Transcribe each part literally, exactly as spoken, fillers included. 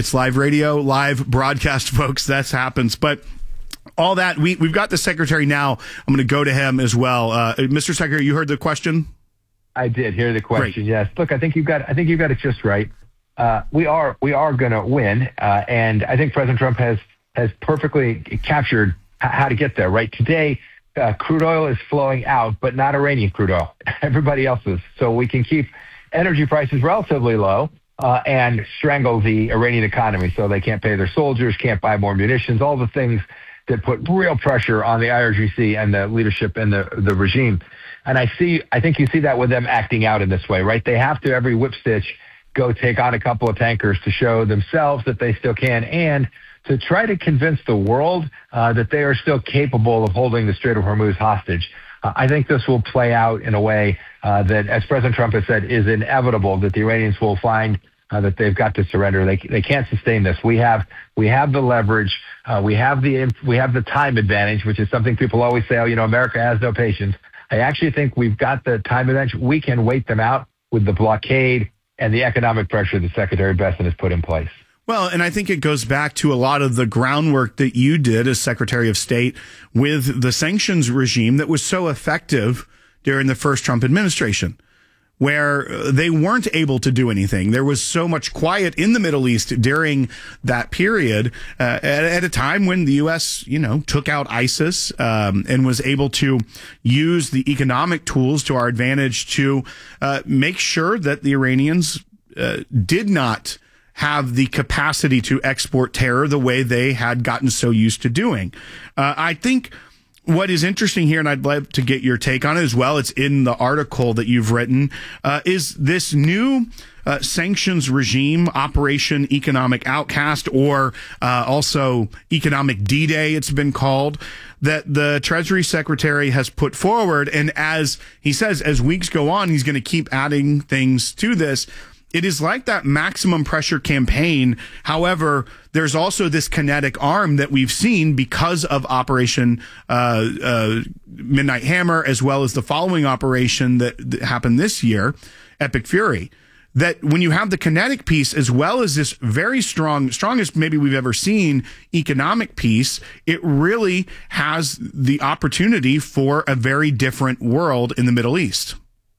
It's live radio, live broadcast, folks. That happens. But all that, we, we've got the secretary now. I'm going to go to him as well. Uh, Mister Secretary, you heard the question? I did hear the question. Great. Yes. Look, I think you've got. I think you've got it just right. Uh, we are. We are going to win, uh, and I think President Trump has has perfectly captured h- how to get there. Right today, uh, crude oil is flowing out, but not Iranian crude oil. Everybody else is. So we can keep energy prices relatively low uh, and strangle the Iranian economy, so they can't pay their soldiers, can't buy more munitions, all the things that put real pressure on the I R G C and the leadership and the the regime. And I see, I think you see that with them acting out in this way, right? They have to, every whip stitch, go take on a couple of tankers to show themselves that they still can, and to try to convince the world uh, that they are still capable of holding the Strait of Hormuz hostage. Uh, I think this will play out in a way uh, that, as President Trump has said, is inevitable, that the Iranians will find uh, that they've got to surrender. They they can't sustain this. We have we have the leverage. Uh, we have the we have the time advantage, which is something people always say, oh, you know, America has no patience. I actually think we've got the time advantage. We can wait them out with the blockade and the economic pressure that Secretary Bessent has put in place. Well, and I think it goes back to a lot of the groundwork that you did as Secretary of State with the sanctions regime that was so effective during the first Trump administration, where they weren't able to do anything. There was so much quiet in the Middle East during that period, uh, at, at a time when the U S, you know, took out ISIS um, and was able to use the economic tools to our advantage to uh, make sure that the Iranians uh, did not have the capacity to export terror the way they had gotten so used to doing. Uh, I think what is interesting here, and I'd love to get your take on it as well, it's in the article that you've written, uh, is this new uh, sanctions regime, Operation Economic Outcast, or uh, also Economic D-Day, it's been called, that the Treasury Secretary has put forward. And as he says, as weeks go on, he's going to keep adding things to this. It is like that maximum pressure campaign. However, there's also this kinetic arm that we've seen because of Operation uh, uh, Midnight Hammer, as well as the following operation that, that happened this year, Epic Fury. That when you have the kinetic piece, as well as this very strong, strongest maybe we've ever seen economic piece, it really has the opportunity for a very different world in the Middle East.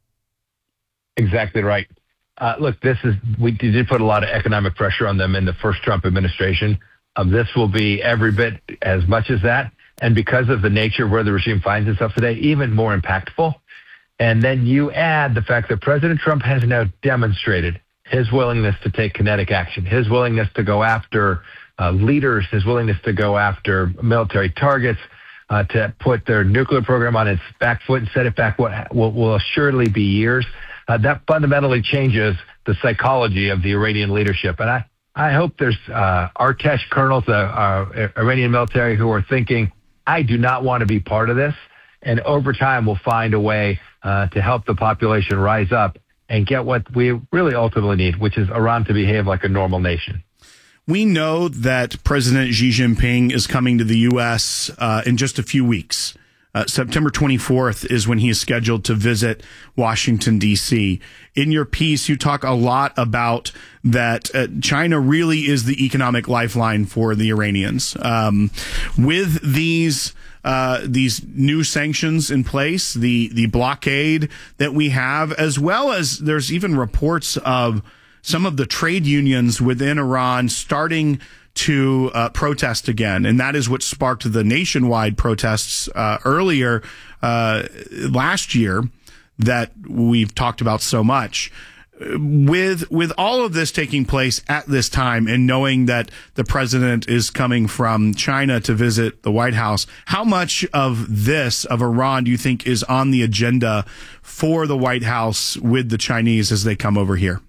Exactly right. Uh, look, this is, we did put a lot of economic pressure on them in the first Trump administration. Um, this will be every bit as much as that. And because of the nature of where the regime finds itself today, even more impactful. And then you add the fact that President Trump has now demonstrated his willingness to take kinetic action, his willingness to go after uh, leaders, his willingness to go after military targets, uh, to put their nuclear program on its back foot and set it back what will, will assuredly be years. Uh, that fundamentally changes the psychology of the Iranian leadership. And I, I hope there's uh, Artesh colonels, the uh, Iranian military, who are thinking, I do not want to be part of this. And over time, we'll find a way uh, to help the population rise up and get what we really ultimately need, which is Iran to behave like a normal nation. We know that President Xi Jinping is coming to the U S uh, in just a few weeks. Uh, September twenty-fourth is when he is scheduled to visit Washington, D C. In your piece, you talk a lot about that uh, China really is the economic lifeline for the Iranians. Um, with these uh, these new sanctions in place, the, the blockade that we have, as well as there's even reports of some of the trade unions within Iran starting to uh, protest again. And that is what sparked the nationwide protests uh, earlier uh, last year that we've talked about so much. With with all of this taking place at this time and knowing that the president is coming from China to visit the White House, how much of this, of Iran, do you think is on the agenda for the White House with the Chinese as they come over here?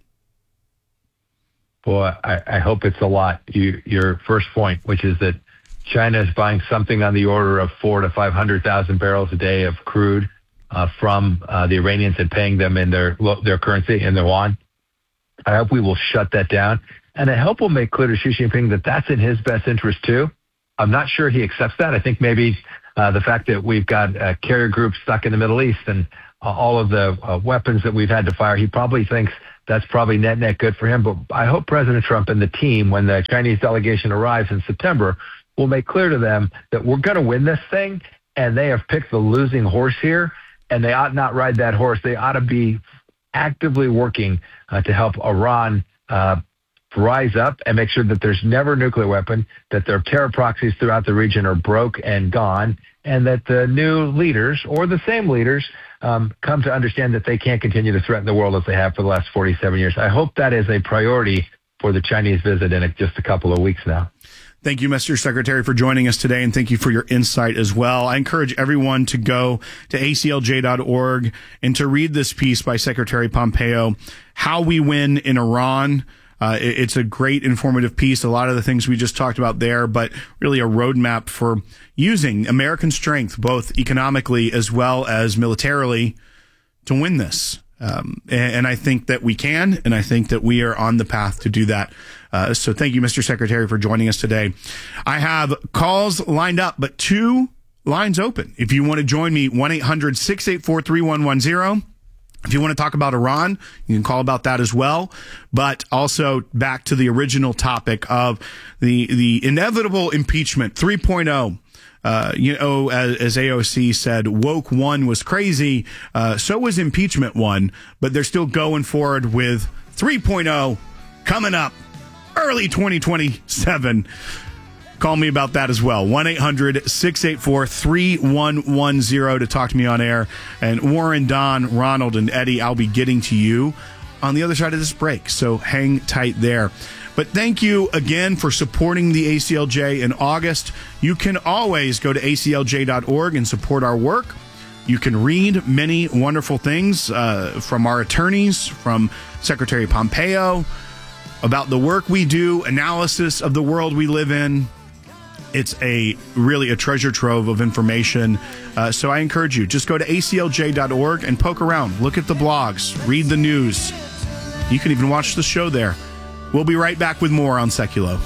Boy, I, I hope it's a lot. You, your first point, which is that China is buying something on the order of four to five hundred thousand barrels a day of crude uh, from uh, the Iranians and paying them in their their currency, in their yuan. I hope we will shut that down, and I hope we'll make clear to Xi Jinping that that's in his best interest too. I'm not sure he accepts that. I think maybe uh, the fact that we've got uh, carrier groups stuck in the Middle East and uh, all of the uh, weapons that we've had to fire, he probably thinks that's probably net net good for him. But I hope President Trump and the team, when the Chinese delegation arrives in September, will make clear to them that we're going to win this thing, and they have picked the losing horse here, and they ought not ride that horse. They ought to be actively working uh, to help Iran uh, rise up and make sure that there's never a nuclear weapon, that their terror proxies throughout the region are broke and gone, and that the new leaders or the same leaders um, come to understand that they can't continue to threaten the world as they have for the last forty-seven years. I hope that is a priority for the Chinese visit in just a couple of weeks now. Thank you, Mister Secretary, for joining us today, and thank you for your insight as well. I encourage everyone to go to A C L J dot org and to read this piece by Secretary Pompeo, How We Win in Iran. Uh, it's a great informative piece, a lot of the things we just talked about there, but really a roadmap for using American strength, both economically as well as militarily, to win this. Um, and, and I think that we can, and I think that we are on the path to do that. Uh, so thank you, Mister Secretary, for joining us today. I have calls lined up, but two lines open. If you want to join me, one eight hundred six eight four three one one zero. If you want to talk about Iran, you can call about that as well. But also back to the original topic of the the inevitable impeachment three point oh. Uh, you know, as, as A O C said, woke one was crazy. Uh, so was impeachment one, but they're still going forward with three point oh coming up early twenty twenty-seven. Call me about that as well. one eight hundred six eight four three one one zero to talk to me on air. And Warren, Don, Ronald, and Eddie, I'll be getting to you on the other side of this break. So hang tight there. But thank you again for supporting the A C L J in August. You can always go to A C L J dot org and support our work. You can read many wonderful things uh, from our attorneys, from Secretary Pompeo, about the work we do, analysis of the world we live in. It's a really a treasure trove of information. Uh, so I encourage you, just go to A C L J dot org and poke around. Look at the blogs. Read the news. You can even watch the show there. We'll be right back with more on Seculo.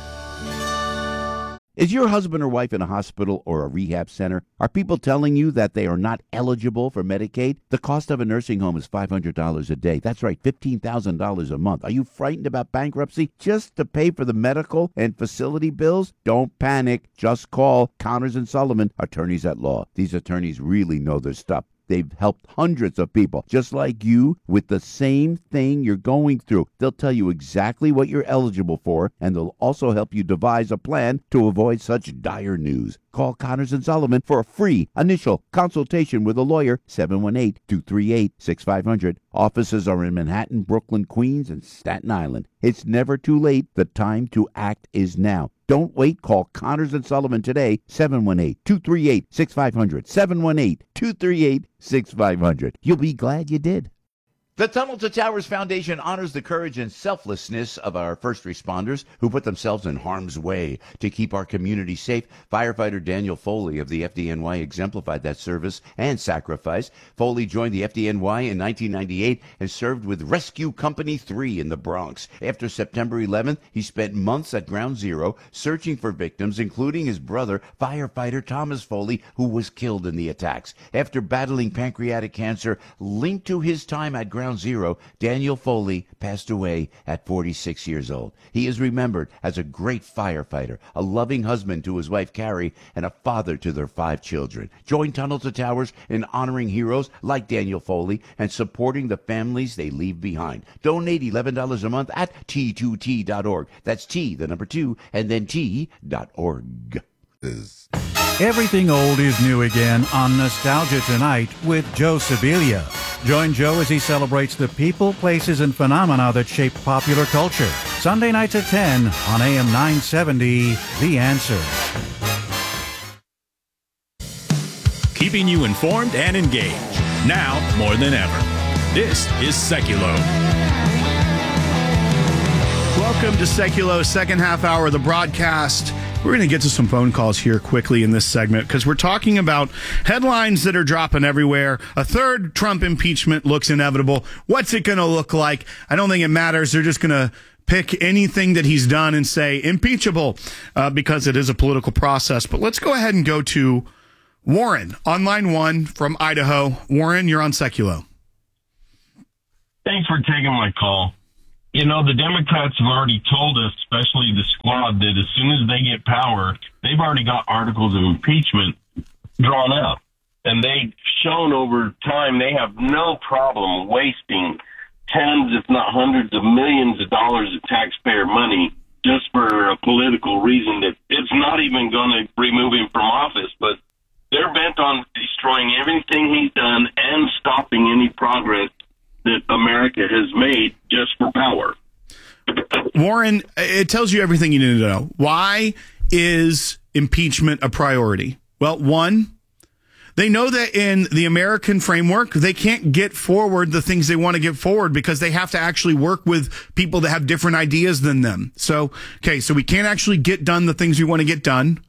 Is your husband or wife in a hospital or a rehab center? Are people telling you that they are not eligible for Medicaid? The cost of a nursing home is five hundred dollars a day. That's right, fifteen thousand dollars a month. Are you frightened about bankruptcy just to pay for the medical and facility bills? Don't panic. Just call Connors and Sullivan, attorneys at law. These attorneys really know their stuff. They've helped hundreds of people just like you with the same thing you're going through. They'll tell you exactly what you're eligible for, and they'll also help you devise a plan to avoid such dire news. Call Connors and Sullivan for a free initial consultation with a lawyer, seven one eight, two three eight, six five zero zero. Offices are in Manhattan, Brooklyn, Queens, and Staten Island. It's never too late. The time to act is now. Don't wait. Call Connors and Sullivan today, seven one eight, two three eight, six five zero zero, seven one eight, two three eight, six five zero zero. You'll be glad you did. The Tunnel to Towers Foundation honors the courage and selflessness of our first responders who put themselves in harm's way to keep our community safe. Firefighter Daniel Foley of the F D N Y exemplified that service and sacrifice. Foley joined the F D N Y in nineteen ninety-eight and served with Rescue Company three in the Bronx. After September eleventh, he spent months at Ground Zero searching for victims, including his brother, firefighter Thomas Foley, who was killed in the attacks. After battling pancreatic cancer linked to his time at Ground Zero, Daniel Foley passed away at forty-six years old. He is remembered as a great firefighter, a loving husband to his wife Carrie, and a father to their five children. Join Tunnel to Towers in honoring heroes like Daniel Foley and supporting the families they leave behind. Donate eleven dollars a month at T two T dot org. That's T, the number two, and then T dot org. Everything old is new again on Nostalgia Tonight with Joe Sibilia. Join Joe as he celebrates the people, places, and phenomena that shape popular culture. Sunday nights at ten on A M nine seventy, The Answer. Keeping you informed and engaged, now more than ever. This is Seculo. Welcome to Seculo, second half hour of the broadcast. We're going to get to some phone calls here quickly in this segment because we're talking about headlines that are dropping everywhere. A third Trump impeachment looks inevitable. What's it going to look like? I don't think it matters. They're just going to pick anything that he's done and say impeachable uh, because it is a political process. But let's go ahead and go to Warren on line one from Idaho. Warren, you're on Seculo. Thanks for taking my call. You know, the Democrats have already told us, especially the squad, that as soon as they get power, they've already got articles of impeachment drawn up. And they've shown over time they have no problem wasting tens, if not hundreds of millions of dollars of taxpayer money just for a political reason that it's not even going to remove him from office. But they're bent on destroying everything he's done and stopping any progress that America has made just for power. Warren, it tells you everything you need to know. Why is impeachment a priority? Well, one, they know that in the American framework, they can't get forward the things they want to get forward because they have to actually work with people that have different ideas than them. So, okay, so we can't actually get done the things we want to get done.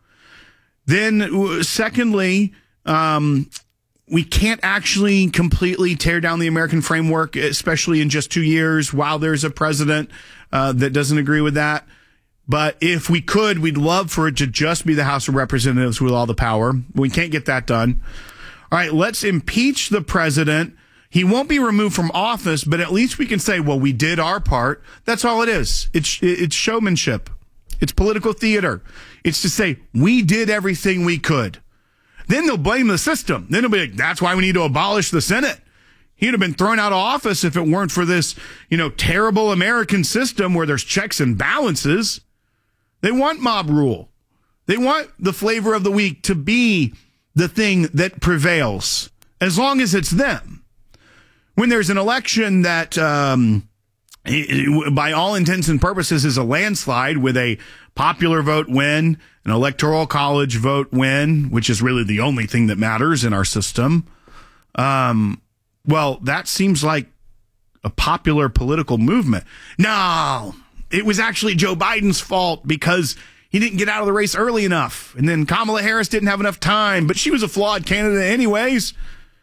Then, secondly, um, we can't actually completely tear down the American framework, especially in just two years while there's a president uh, that doesn't agree with that. But if we could, we'd love for it to just be the House of Representatives with all the power. We can't get that done. All right, let's impeach the president. He won't be removed from office, but at least we can say, well, we did our part. That's all it is. It's it's showmanship. It's political theater. It's to say, we did everything we could. Then they'll blame the system. Then they'll be like, that's why we need to abolish the Senate. He'd have been thrown out of office if it weren't for this, you know, terrible American system where there's checks and balances. They want mob rule. They want the flavor of the week to be the thing that prevails, as long as it's them. When there's an election that, um, by all intents and purposes, is a landslide with a popular vote win, an electoral college vote win, which is really the only thing that matters in our system. Um, well, that seems like a popular political movement. No, it was actually Joe Biden's fault because he didn't get out of the race early enough. And then Kamala Harris didn't have enough time, but she was a flawed candidate anyways.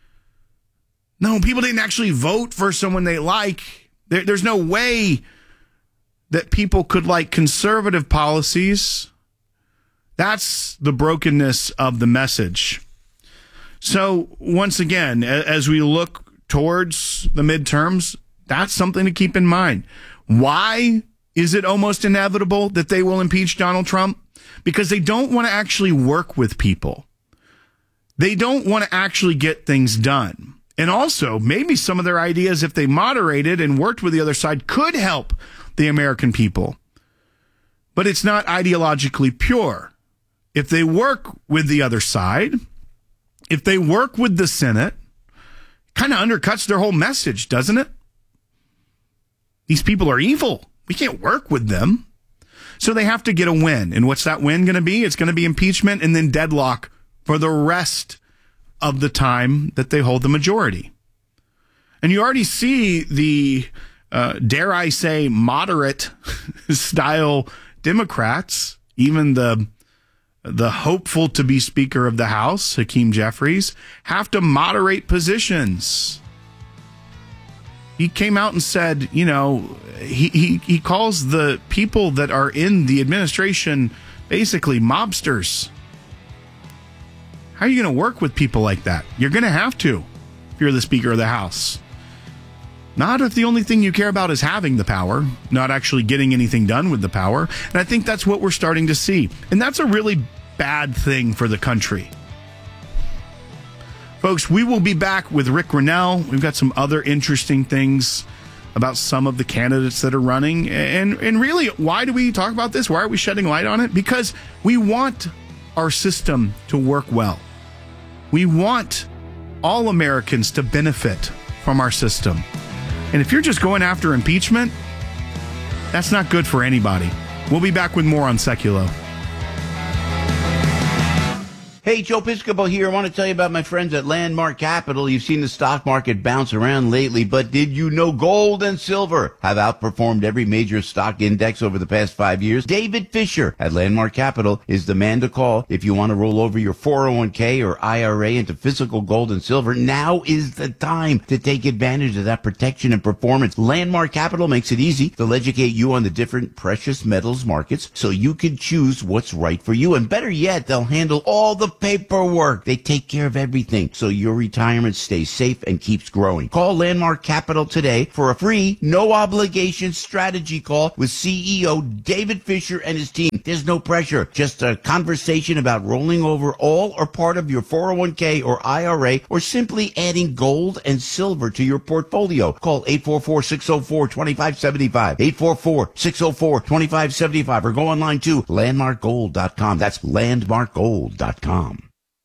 No, people didn't actually vote for someone they like. There, there's no way that people could like conservative policies. That's the brokenness of the message. So once again, as we look towards the midterms, that's something to keep in mind. Why is it almost inevitable that they will impeach Donald Trump? Because they don't want to actually work with people. They don't want to actually get things done. And also, maybe some of their ideas, if they moderated and worked with the other side, could help the American people. But it's not ideologically pure. If they work with the other side, if they work with the Senate, kind of undercuts their whole message, doesn't it? These people are evil. We can't work with them. So they have to get a win. And what's that win going to be? It's going to be impeachment and then deadlock for the rest of the time that they hold the majority. And you already see the, uh, dare I say, moderate style Democrats, even the the hopeful to be Speaker of the House, Hakeem Jeffries, have to moderate positions. He came out and said, you know, he, he, he calls the people that are in the administration basically mobsters. How are you going to work with people like that? You're going to have to if you're the Speaker of the House. Not if the only thing you care about is having the power, not actually getting anything done with the power. And I think that's what we're starting to see. And that's a really bad thing for the country. Folks, we will be back with Rick Grinnell. We've got some other interesting things about some of the candidates that are running. And, and really, why do we talk about this? Why are we shedding light on it? Because we want our system to work well. We want all Americans to benefit from our system. And if you're just going after impeachment, that's not good for anybody. We'll be back with more on Seculo. Hey, Joe Piscopo here. I want to tell you about my friends at Landmark Capital. You've seen the stock market bounce around lately, but did you know gold and silver have outperformed every major stock index over the past five years? David Fisher at Landmark Capital is the man to call if you want to roll over your four oh one k or I R A into physical gold and silver. Now is the time to take advantage of that protection and performance. Landmark Capital makes it easy. They'll educate you on the different precious metals markets so you can choose what's right for you. And better yet, they'll handle all the paperwork. They take care of everything so your retirement stays safe and keeps growing. Call Landmark Capital today for a free, no-obligation strategy call with C E O David Fisher and his team. There's no pressure, just a conversation about rolling over all or part of your four oh one k or I R A, or simply adding gold and silver to your portfolio. Call eight four four, six oh four, two five seven five, eight four four, six oh four, two five seven five, or go online to landmark gold dot com. That's landmark gold dot com.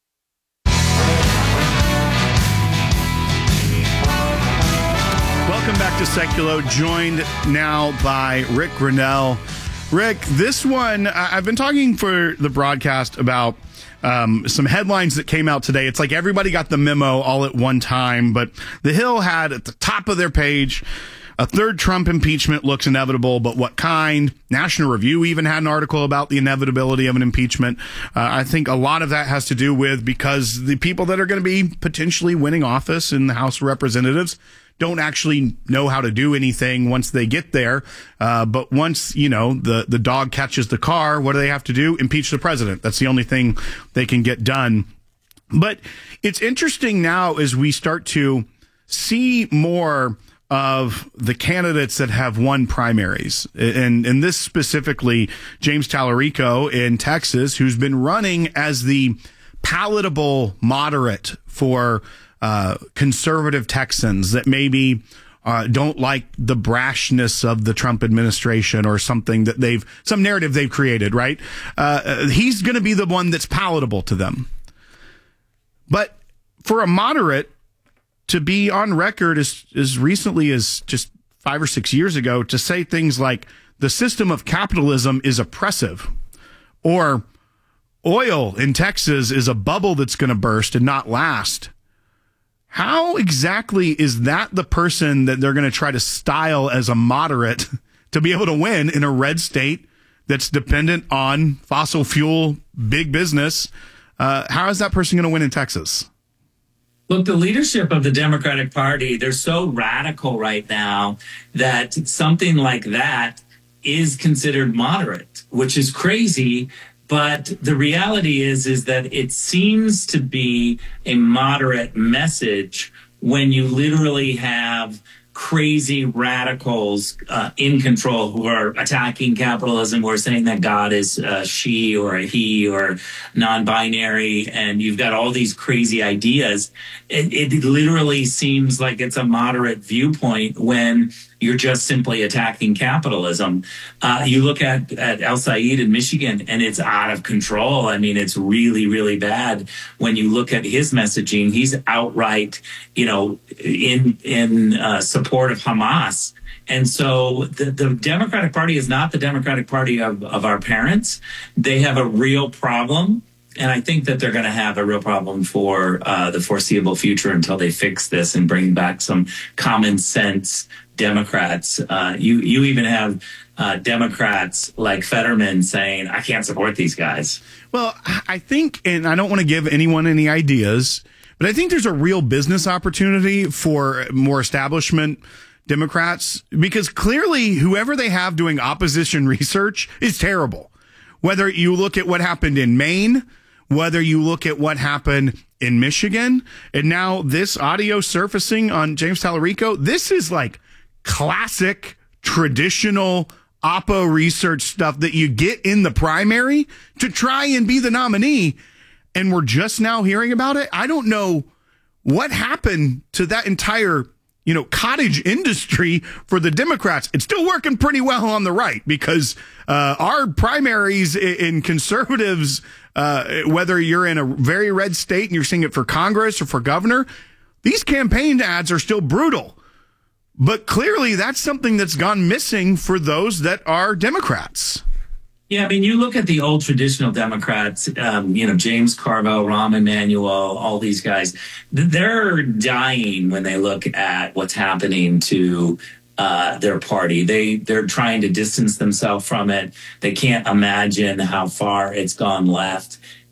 Welcome back to Seculo, joined now by Rick Grenell. Rick, this one, I've been talking for the broadcast about um, some headlines that came out today. It's like everybody got the memo all at one time, but The Hill had at the top of their page, a third Trump impeachment looks inevitable, but what kind? National Review even had an article about the inevitability of an impeachment. Uh, I think a lot of that has to do with because the people that are going to be potentially winning office in the House of Representatives don't actually know how to do anything once they get there. Uh, but once, you know, the, the dog catches the car, what do they have to do? Impeach the president. That's the only thing they can get done. But it's interesting now as we start to see more of the candidates that have won primaries. And, and this specifically, James Tallarico in Texas, who's been running as the palatable moderate for uh, conservative Texans that maybe uh, don't like the brashness of the Trump administration or something that they've, some narrative they've created, right? Uh, he's going to be the one that's palatable to them. But for a moderate to be on record as, as recently as just five or six years ago to say things like the system of capitalism is oppressive, or oil in Texas is a bubble that's going to burst and not last. How exactly is that the person that they're going to try to style as a moderate to be able to win in a red state that's dependent on fossil fuel, big business? Uh, how is that person going to win in Texas? Look, the leadership of the Democratic Party, they're so radical right now that something like that is considered moderate, which is crazy. But the reality is, is that it seems to be a moderate message when you literally have crazy radicals uh, in control who are attacking capitalism, who are saying that God is a she or a he or non-binary, and you've got all these crazy ideas. It, it literally seems like it's a moderate viewpoint when you're just simply attacking capitalism. Uh, you look at, at El Said in Michigan, and it's out of control. I mean, it's really, really bad. When you look at his messaging, he's outright, you know, in in uh, support of Hamas. And so the, the Democratic Party is not the Democratic Party of, of our parents. They have a real problem. And I think that they're going to have a real problem for uh, the foreseeable future until they fix this and bring back some common sense Democrats. Uh, you you even have uh, Democrats like Fetterman saying, I can't support these guys. Well, I think, and I don't want to give anyone any ideas, but I think there's a real business opportunity for more establishment Democrats, because clearly whoever they have doing opposition research is terrible. Whether you look at what happened in Maine, whether you look at what happened in Michigan, and now this audio surfacing on James Tallarico, this is like classic, traditional Oppo research stuff that you get in the primary to try and be the nominee. And we're just now hearing about it. I don't know what happened to that entire, you know, cottage industry for the Democrats. It's still working pretty well on the right, because uh, our primaries in conservatives, uh, whether you're in a very red state and you're seeing it for Congress or for governor, these campaign ads are still brutal. But clearly that's something that's gone missing for those that are Democrats. Yeah, I mean, you look at the old traditional Democrats, um, you know, James Carville, Rahm Emanuel, all these guys, they're dying when they look at what's happening to uh, their party. They, they're trying to distance themselves from it. They can't imagine how far it's gone left.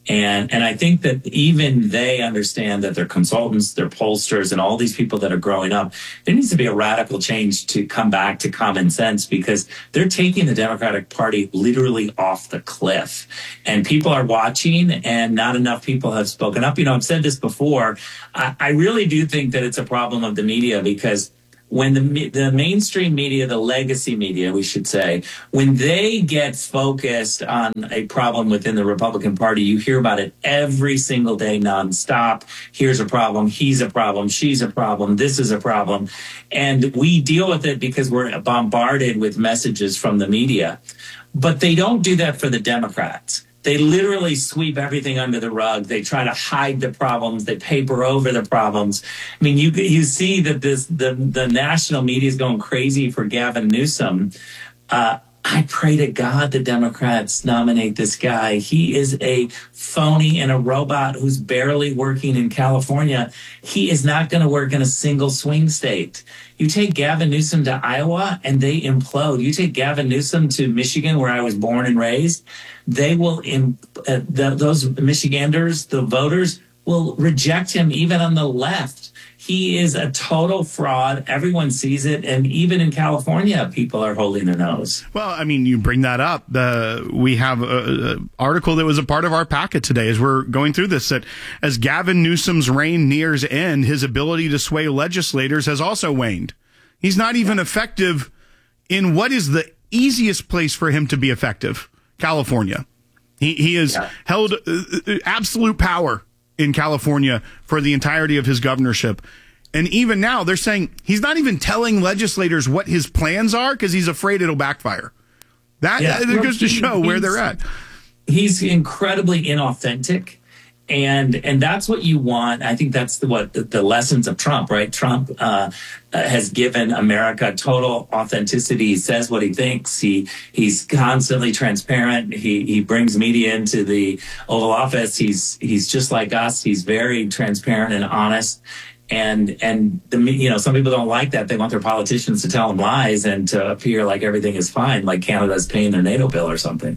And and I think that even they understand that their consultants, their pollsters, and all these people that are growing up, there needs to be a radical change to come back to common sense, because they're taking the Democratic Party literally off the cliff. And people are watching, and not enough people have spoken up. You know, I've said this before. I, I really do think that it's a problem of the media, because when the the mainstream media, the legacy media, we should say, when they get focused on a problem within the Republican Party, you hear about it every single day nonstop. Here's a problem. He's a problem. She's a problem. This is a problem. And we deal with it because we're bombarded with messages from the media. But they don't do that for the Democrats. They literally sweep everything under the rug. They try to hide the problems. They paper over the problems. I mean, you you see that this the, the national media is going crazy for Gavin Newsom. Uh, I pray to God the Democrats nominate this guy. He is a phony and a robot who's barely working in California. He is not going to work in a single swing state. You take Gavin Newsom to Iowa and they implode. You take Gavin Newsom to Michigan, where I was born and raised, they will, in, uh, the, those Michiganders, the voters, will reject him even on the left. He is a total fraud. Everyone sees it. And even in California, people are holding their nose. Well, I mean, you bring that up. The, we have an article that was a part of our packet today as we're going through this, that as Gavin Newsom's reign nears end, his ability to sway legislators has also waned. He's not even effective in what is the easiest place for him to be effective, California. He, he has yeah. held uh, absolute power in California for the entirety of his governorship. And even now, they're saying he's not even telling legislators what his plans are because he's afraid it'll backfire. That, yeah. that well, goes to show where they're at. He's incredibly inauthentic. And and that's what you want. I think that's the, what the, the lessons of Trump, right? Trump uh, has given America total authenticity. He says what he thinks. He he's constantly transparent. He he brings media into the Oval Office. He's he's just like us. He's very transparent and honest. And and the you know some people don't like that. They want their politicians to tell them lies and to appear like everything is fine, like Canada's paying their NATO bill or something.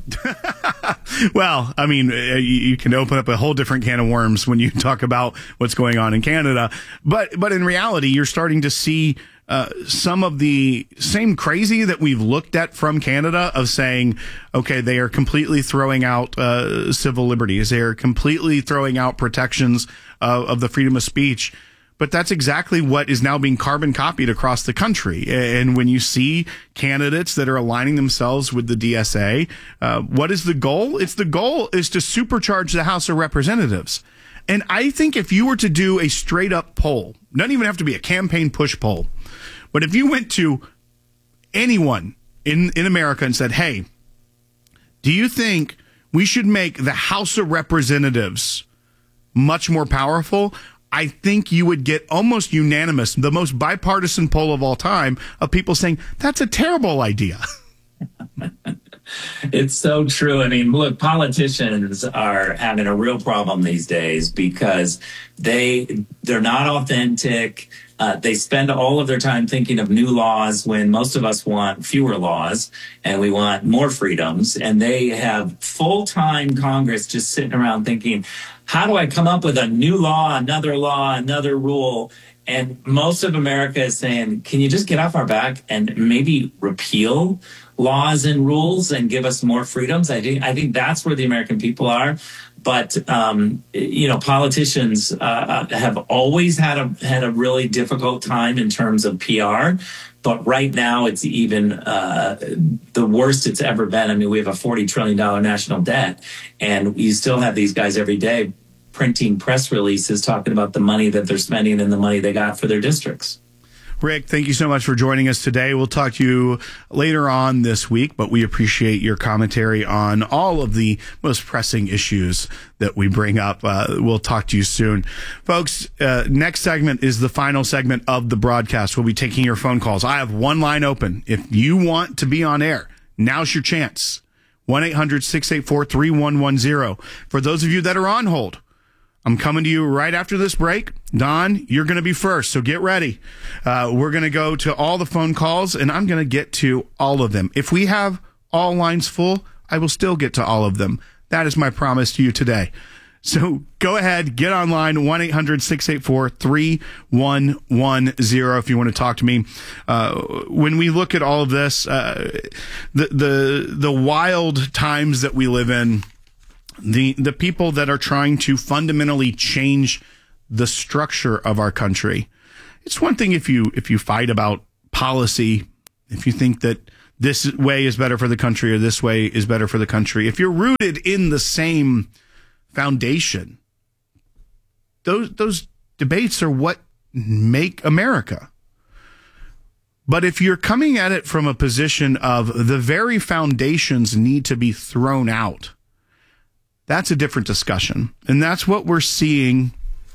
Well, I mean, you can open up a whole different can of worms when you talk about what's going on in Canada. But but in reality, you're starting to see uh, some of the same crazy that we've looked at from Canada of saying, okay, they are completely throwing out uh, civil liberties. They are completely throwing out protections uh, of the freedom of speech. But that's exactly what is now being carbon copied across the country. And when you see candidates that are aligning themselves with the D S A, uh, what is the goal? It's the goal is to supercharge the House of Representatives. And I think if you were to do a straight up poll, doesn't even have to be a campaign push poll, but if you went to anyone in, in America and said, hey, do you think we should make the House of Representatives much more powerful? I think you would get almost unanimous, the most bipartisan poll of all time, of people saying that's a terrible idea. It's so true. I mean, look, politicians are having a real problem these days because they they're not authentic. Uh, they spend all of their time thinking of new laws when most of us want fewer laws and we want more freedoms. And they have full-time Congress just sitting around thinking, how do I come up with a new law, another law, another rule? And most of America is saying, can you just get off our back and maybe repeal laws and rules and give us more freedoms? I think I think that's where the American people are. But, um, you know, politicians uh, have always had a had a really difficult time in terms of P R. But right now, it's even uh, the worst it's ever been. I mean, we have a forty trillion dollars national debt, and you still have these guys every day printing press releases talking about the money that they're spending and the money they got for their districts. Rick, thank you so much for joining us today. We'll talk to you later on this week, but we appreciate your commentary on all of the most pressing issues that we bring up. Uh, we'll talk to you soon. Folks, uh, next segment is the final segment of the broadcast. We'll be taking your phone calls. I have one line open. If you want to be on air, now's your chance. one eight hundred six eight four three one one zero. For those of you that are on hold, I'm coming to you right after this break. Don, you're going to be first, so get ready. Uh, we're going to go to all the phone calls, and I'm going to get to all of them. If we have all lines full, I will still get to all of them. That is my promise to you today. So go ahead, get online, one eight hundred six eight four three one one zero if you want to talk to me. Uh, when we look at all of this, uh, the, the, the wild times that we live in, the, the people that are trying to fundamentally change the structure of our country. It's one thing if you, if you fight about policy, if you think that this way is better for the country or this way is better for the country. If you're rooted in the same foundation, those those debates are what make America. But if you're coming at it from a position of the very foundations need to be thrown out, that's a different discussion. And that's what we're seeing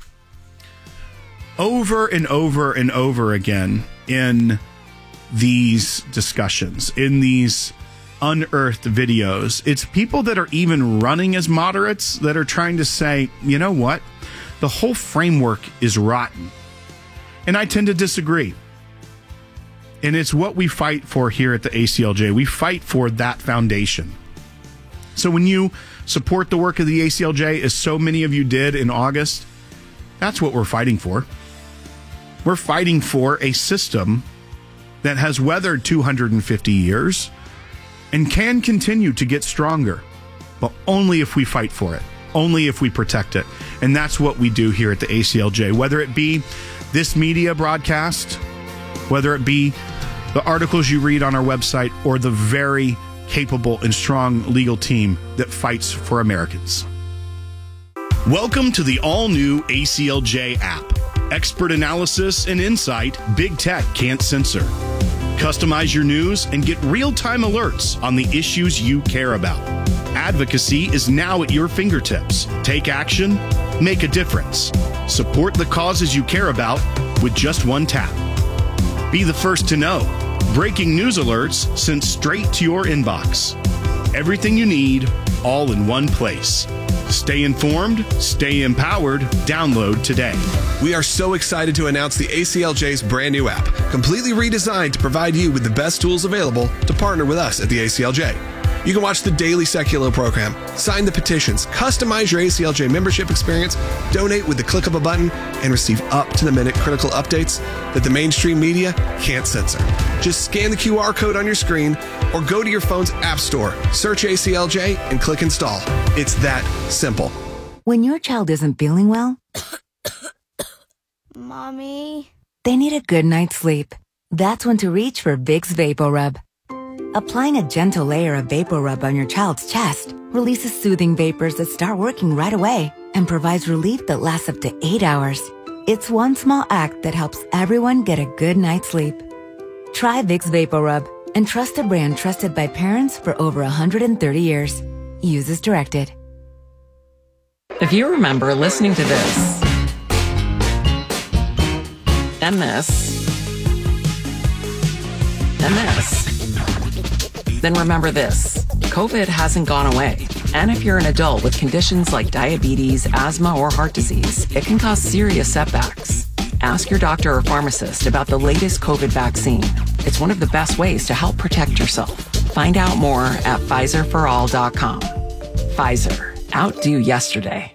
over and over and over again in these discussions, in these unearthed videos. It's people that are even running as moderates that are trying to say, you know what? The whole framework is rotten. And I tend to disagree. And it's what we fight for here at the A C L J. We fight for that foundation. So when you support the work of the A C L J, as so many of you did in August, that's what we're fighting for. We're fighting for a system that has weathered two hundred fifty years and can continue to get stronger, but only if we fight for it, only if we protect it. And that's what we do here at the A C L J, whether it be this media broadcast, whether it be the articles you read on our website, or the very capable and strong legal team that fights for Americans. Welcome to the all-new A C L J app. Expert analysis and insight big tech can't censor. Customize your news and get real-time alerts on the issues you care about. Advocacy is now at your fingertips. Take action, make a difference. Support the causes you care about with just one tap. Be the first to know. Breaking news alerts sent straight to your inbox. Everything you need, all in one place. Stay informed, stay empowered. Download today. We are so excited to announce the A C L J's brand new app, completely redesigned to provide you with the best tools available to partner with us at the A C L J. You can watch the daily Seculo program, sign the petitions, customize your A C L J membership experience, donate with the click of a button, and receive up-to-the-minute critical updates that the mainstream media can't censor. Just scan the Q R code on your screen or go to your phone's app store, search A C L J, and click install. It's that simple. When your child isn't feeling well, Mommy, they need a good night's sleep. That's when to reach for Vicks VapoRub. Applying a gentle layer of VapoRub on your child's chest releases soothing vapors that start working right away and provides relief that lasts up to eight hours. It's one small act that helps everyone get a good night's sleep. Try Vicks VapoRub and trust a brand trusted by parents for over one hundred thirty years. Use as directed. If you remember listening to this, and this, and this, then remember this. COVID hasn't gone away. And if you're an adult with conditions like diabetes, asthma, or heart disease, it can cause serious setbacks. Ask your doctor or pharmacist about the latest COVID vaccine. It's one of the best ways to help protect yourself. Find out more at Pfizer for all dot com. Pfizer. Outdo yesterday.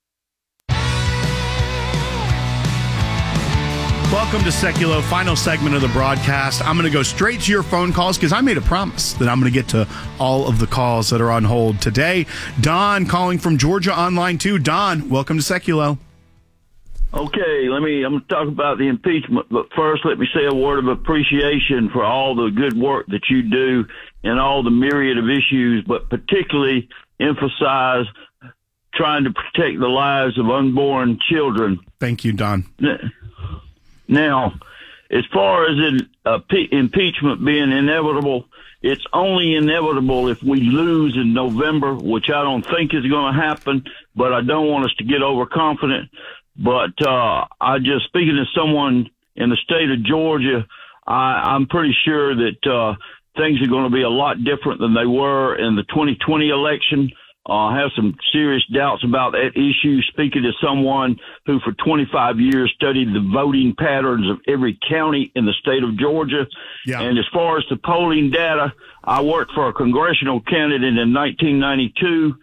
Welcome to Seculo, final segment of the broadcast. I'm going to go straight to your phone calls because I made a promise that I'm going to get to all of the calls that are on hold today. Don calling from Georgia Online two. Don, welcome to Seculo. Okay, let me, I'm going to talk about the impeachment, but first let me say a word of appreciation for all the good work that you do and all the myriad of issues, but particularly emphasize trying to protect the lives of unborn children. Thank you, Don. Now, as far as it, uh, pe- impeachment being inevitable, it's only inevitable if we lose in November, which I don't think is going to happen, but I don't want us to get overconfident. But uh, I just, speaking to someone in the state of Georgia, I, I'm pretty sure that uh, things are going to be a lot different than they were in the twenty twenty election. Uh, I have some serious doubts about that issue, speaking to someone who for twenty-five years studied the voting patterns of every county in the state of Georgia. Yeah. And as far as the polling data, I worked for a congressional candidate in nineteen ninety-two,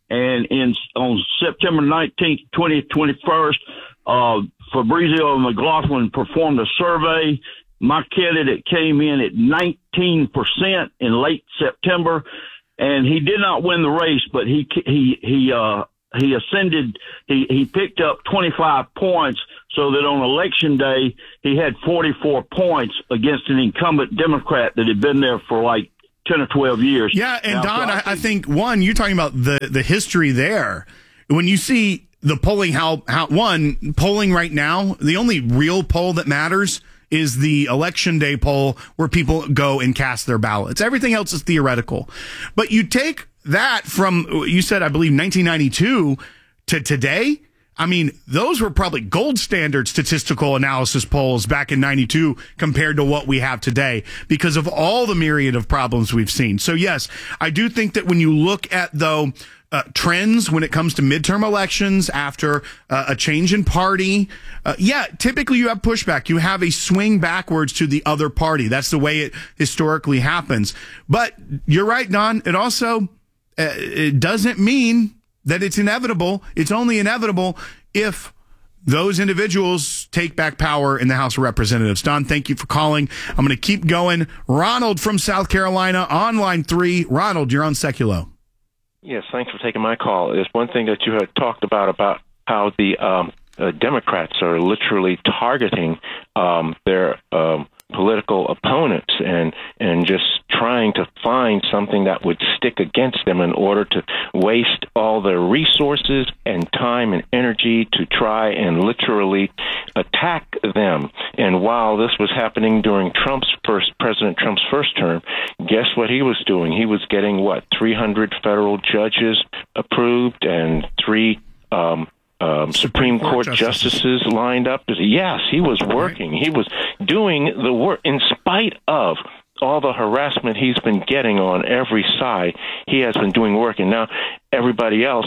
And in on September nineteenth, twentieth, twenty-first, uh, Fabrizio McLaughlin performed a survey. My candidate came in at nineteen percent in late September, and he did not win the race, but he he he uh, he ascended. He he picked up twenty-five points, so that on election day he had forty-four points against an incumbent Democrat that had been there for like ten or twelve years. Yeah, and now, Don, so I, I, I think, one, you're talking about the, the history there. When you see the polling, how, how one, polling right now, the only real poll that matters is the election day poll where people go and cast their ballots. Everything else is theoretical. But you take that from, you said, I believe, nineteen ninety-two to today. I mean, those were probably gold standard statistical analysis polls back in ninety-two compared to what we have today because of all the myriad of problems we've seen. So, yes, I do think that when you look at, though, uh, trends when it comes to midterm elections after uh, a change in party, uh, yeah, typically you have pushback. You have a swing backwards to the other party. That's the way it historically happens. But you're right, Don. It also uh, it doesn't mean that it's inevitable. It's only inevitable if those individuals take back power in the House of Representatives. Don, thank you for calling. I'm going to keep going. Ronald from South Carolina on line three. Ronald, you're on Seculo. Yes, thanks for taking my call. There's one thing that you had talked about, about how the um, uh, Democrats are literally targeting um, their um, political opponents and and just trying to find something that would stick against them in order to waste all their resources and time and energy to try and literally attack them. And while this was happening during Trump's first, President Trump's first term, guess what he was doing? He was getting, what, three hundred federal judges approved and three um Um, Supreme, Supreme Court, Court justices. justices lined up. Yes, he was working. He was doing the work in spite of all the harassment he's been getting on every side. He has been doing work, and now everybody else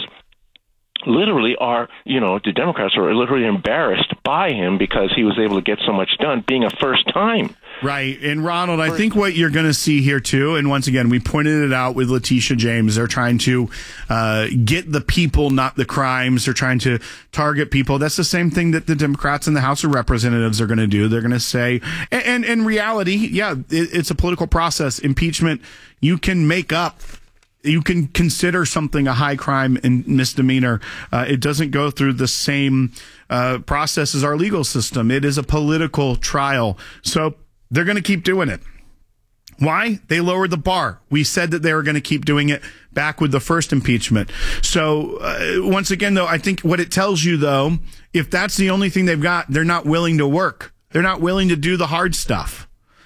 literally are, you know, the Democrats are literally embarrassed by him because he was able to get so much done being a first time. Right. And Ronald, I think what you're going to see here too, and once again, we pointed it out with Letitia James, they're trying to uh, get the people, not the crimes. They're trying to target people. That's the same thing that the Democrats in the House of Representatives are going to do. They're going to say, and, and in reality, yeah, it, it's a political process. Impeachment, you can make up You can consider something a high crime and misdemeanor. Uh, it doesn't go through the same uh, process as our legal system. It is a political trial. So they're going to keep doing it. Why? They lowered the bar. We said that they were going to keep doing it back with the first impeachment. So uh, once again, though, I think what it tells you, though, if that's the only thing they've got, they're not willing to work. They're not willing to do the hard stuff.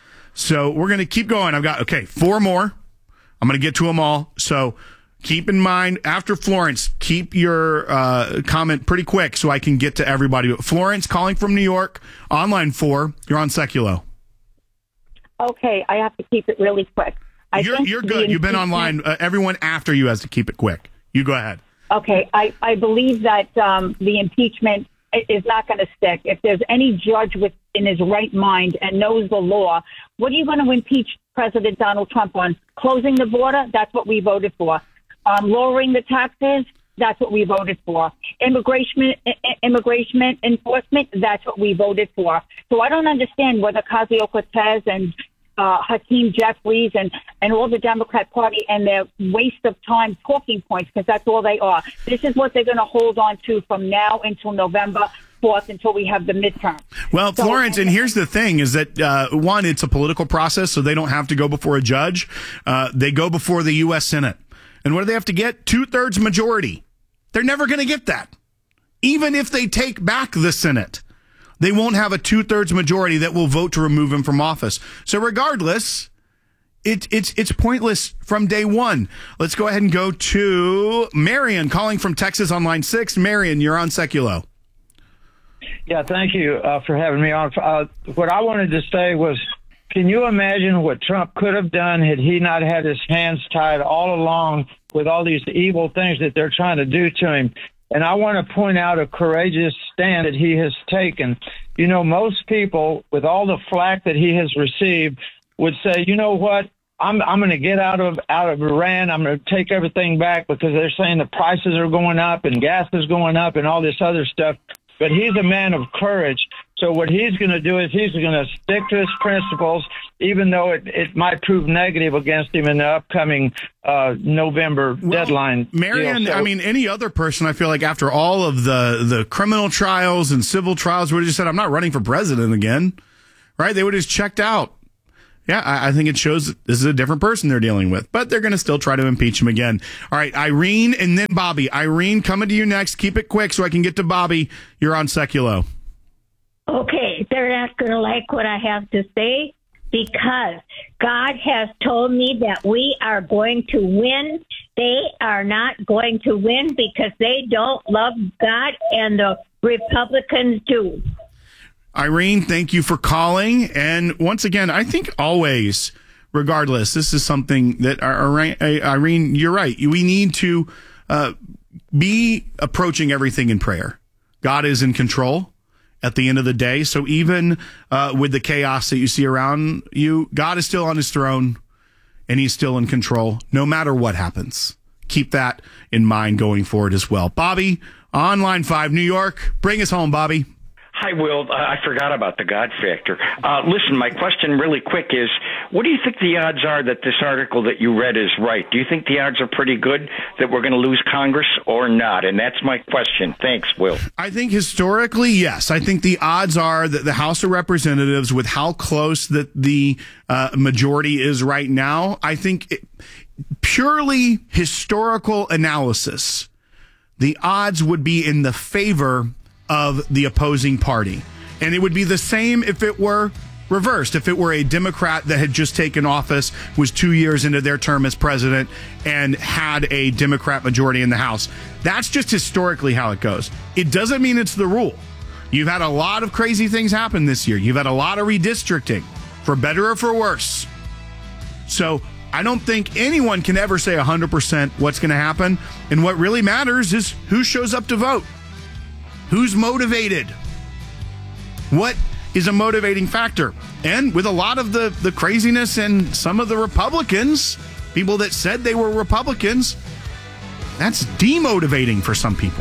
So we're going to keep going. I've got, okay, four more. I'm going to get to them all. So keep in mind, after Florence, keep your uh, comment pretty quick so I can get to everybody. Florence calling from New York, on line four. You're on Seculo. Okay, I have to keep it really quick. I you're you're good. You've been online. Uh, everyone after you has to keep it quick. You go ahead. Okay, I, I believe that um, the impeachment is not going to stick. If there's any judge within his right mind and knows the law, what are you going to impeach President Donald Trump on? Closing the border? That's what we voted for. Um, lowering the taxes? That's what we voted for. Immigration, immigration enforcement? That's what we voted for. So I don't understand whether Ocasio-Cortez and uh, Hakeem Jeffries and, and all the Democrat Party and their waste of time talking points, because that's all they are. This is what they're going to hold on to from now until November fourth, until we have the midterm. Well, so, Florence, and here's the thing is that, uh, one, it's a political process, so they don't have to go before a judge. Uh, they go before the U S Senate. And what do they have to get? Two-thirds majority. They're never going to get that. Even if they take back the Senate, they won't have a two-thirds majority that will vote to remove him from office. So regardless, it, it's it's pointless from day one. Let's go ahead and go to Marion calling from Texas on line six. Marion, you're on Seculo. Yeah, thank you uh, for having me on. Uh, what I wanted to say was, can you imagine what Trump could have done had he not had his hands tied all along with all these evil things that they're trying to do to him? And I want to point out a courageous stand that he has taken. You know, most people, with all the flack that he has received, would say, you know what, I'm I'm going to get out of out of Iran. I'm going to take everything back because they're saying the prices are going up and gas is going up and all this other stuff. But he's a man of courage. So what he's going to do is he's going to stick to his principles, even though it, it might prove negative against him in the upcoming uh, November well, deadline. Marianne, so, I mean, any other person, I feel like after all of the, the criminal trials and civil trials would have just said, I'm not running for president again, right? They would have just checked out. Yeah, I, I think it shows that this is a different person they're dealing with, but they're going to still try to impeach him again. All right, Irene and then Bobby. Irene, coming to you next. Keep it quick so I can get to Bobby. You're on Seculo. Okay, they're not going to like what I have to say because God has told me that we are going to win. They are not going to win because they don't love God and the Republicans do. Irene, thank you for calling. And once again, I think always, regardless, this is something that, Irene, you're right. We need to uh, be approaching everything in prayer. God is in control at the end of the day. So even uh, with the chaos that you see around you, God is still on his throne and he's still in control no matter what happens. Keep that in mind going forward as well. Bobby, on line five, New York. Bring us home, Bobby. Hi, Will. Uh, I forgot about the God factor. Uh, listen, my question really quick is, what do you think the odds are that this article that you read is right? Do you think the odds are pretty good that we're going to lose Congress or not? And that's my question. Thanks, Will. I think historically, yes. I think the odds are that the House of Representatives, with how close that the uh, majority is right now, I think it, purely historical analysis, the odds would be in the favor of the opposing party. And it would be the same if it were reversed, if it were a Democrat that had just taken office, was two years into their term as president, and had a Democrat majority in the House. That's just historically how it goes. It doesn't mean it's the rule. You've had a lot of crazy things happen this year. You've had a lot of redistricting, for better or for worse. So I don't think anyone can ever say one hundred percent what's going to happen. And what really matters is who shows up to vote. Who's motivated? What is a motivating factor? And with a lot of the, the craziness and some of the Republicans, people that said they were Republicans, that's demotivating for some people.